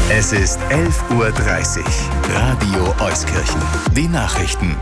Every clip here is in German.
Es ist 11:30 Uhr. Radio Euskirchen. Die Nachrichten.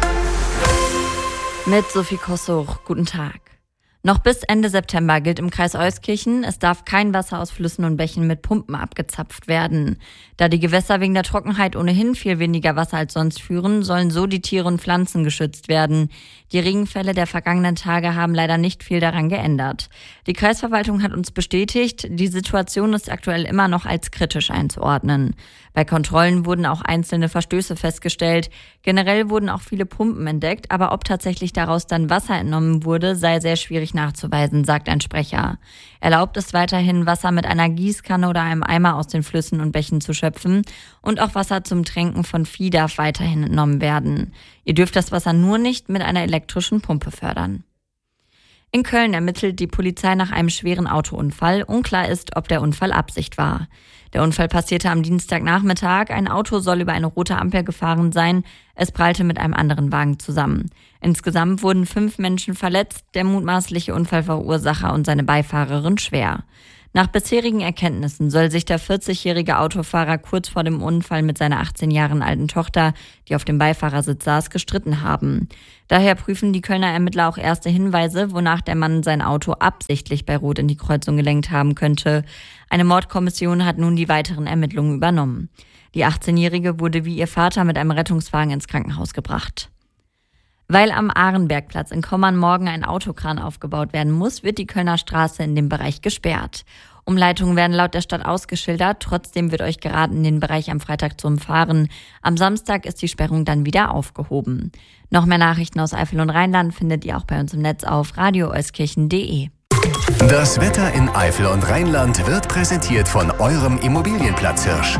Mit Sophie Kossuch. Guten Tag. Noch bis Ende September gilt im Kreis Euskirchen, es darf kein Wasser aus Flüssen und Bächen mit Pumpen abgezapft werden. Da die Gewässer wegen der Trockenheit ohnehin viel weniger Wasser als sonst führen, sollen so die Tiere und Pflanzen geschützt werden. Die Regenfälle der vergangenen Tage haben leider nicht viel daran geändert. Die Kreisverwaltung hat uns bestätigt, die Situation ist aktuell immer noch als kritisch einzuordnen. Bei Kontrollen wurden auch einzelne Verstöße festgestellt. Generell wurden auch viele Pumpen entdeckt, aber ob tatsächlich daraus dann Wasser entnommen wurde, sei sehr schwierig nachzuweisen, sagt ein Sprecher. Erlaubt ist weiterhin, Wasser mit einer Gießkanne oder einem Eimer aus den Flüssen und Bächen zu schöpfen und auch Wasser zum Tränken von Vieh darf weiterhin entnommen werden. Ihr dürft das Wasser nur nicht mit einer elektrischen Pumpe fördern. In Köln ermittelt die Polizei nach einem schweren Autounfall. Unklar ist, ob der Unfall Absicht war. Der Unfall passierte am Dienstagnachmittag. Ein Auto soll über eine rote Ampel gefahren sein. Es prallte mit einem anderen Wagen zusammen. Insgesamt wurden 5 Menschen verletzt, der mutmaßliche Unfallverursacher und seine Beifahrerin schwer. Nach bisherigen Erkenntnissen soll sich der 40-jährige Autofahrer kurz vor dem Unfall mit seiner 18 Jahre alten Tochter, die auf dem Beifahrersitz saß, gestritten haben. Daher prüfen die Kölner Ermittler auch erste Hinweise, wonach der Mann sein Auto absichtlich bei Rot in die Kreuzung gelenkt haben könnte. Eine Mordkommission hat nun die weiteren Ermittlungen übernommen. Die 18-Jährige wurde wie ihr Vater mit einem Rettungswagen ins Krankenhaus gebracht. Weil am Ahrenbergplatz in Kommern morgen ein Autokran aufgebaut werden muss, wird die Kölner Straße in dem Bereich gesperrt. Umleitungen werden laut der Stadt ausgeschildert, trotzdem wird euch geraten, den Bereich am Freitag zu umfahren. Am Samstag ist die Sperrung dann wieder aufgehoben. Noch mehr Nachrichten aus Eifel und Rheinland findet ihr auch bei uns im Netz auf radioeuskirchen.de. Das Wetter in Eifel und Rheinland wird präsentiert von eurem Immobilienplatzhirsch.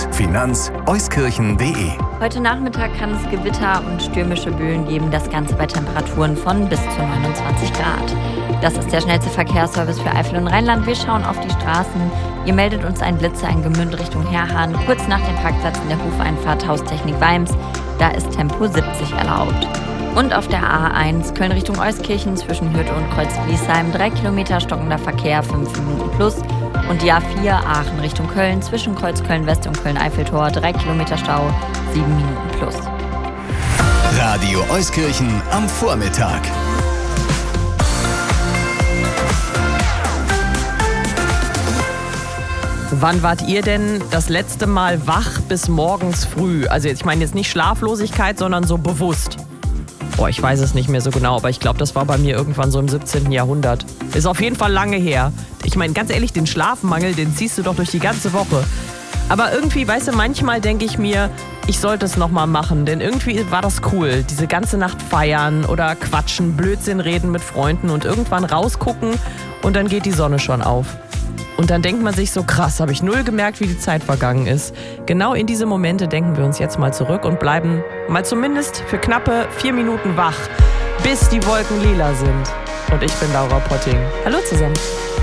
finanz-euskirchen.de. Heute Nachmittag kann es Gewitter und stürmische Böen geben, das Ganze bei Temperaturen von bis zu 29 Grad. Das ist der schnellste Verkehrsservice für Eifel und Rheinland. Wir schauen auf die Straßen. Ihr meldet uns einen Blitzer in Gemünd Richtung Herrhahn, kurz nach dem Parkplatz in der Hofeinfahrt Haustechnik Weims. Da ist Tempo 70 erlaubt. Und auf der A1 Köln Richtung Euskirchen zwischen Hürth und Kreuz-Griesheim 3 Kilometer stockender Verkehr, 5 Minuten plus. Und die A4 Aachen Richtung Köln zwischen Kreuz Köln-West und Köln-Eiffeltor 3 Kilometer Stau, 7 Minuten plus. Radio Euskirchen am Vormittag. Wann wart ihr denn das letzte Mal wach bis morgens früh? Also ich meine jetzt nicht Schlaflosigkeit, sondern so bewusst. Ich weiß es nicht mehr so genau, aber ich glaube, das war bei mir irgendwann so im 17. Jahrhundert. Ist auf jeden Fall lange her. Ich meine, ganz ehrlich, den Schlafmangel, den ziehst du doch durch die ganze Woche. Aber irgendwie, weißt du, manchmal denke ich mir, ich sollte es nochmal machen, denn irgendwie war das cool. Diese ganze Nacht feiern oder quatschen, Blödsinn reden mit Freunden und irgendwann rausgucken und dann geht die Sonne schon auf. Und dann denkt man sich so, krass, habe ich null gemerkt, wie die Zeit vergangen ist. Genau in diese Momente denken wir uns jetzt mal zurück und bleiben mal zumindest für knappe 4 Minuten wach, bis die Wolken lila sind. Und ich bin Laura Potting. Hallo zusammen.